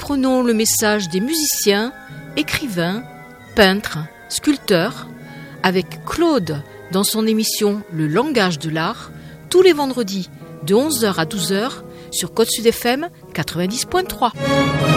comprenons le message des musiciens, écrivains, peintres, sculpteurs, avec Claude dans son émission Le langage de l'art, tous les vendredis de 11h à 12h sur Côte Sud FM 90.3.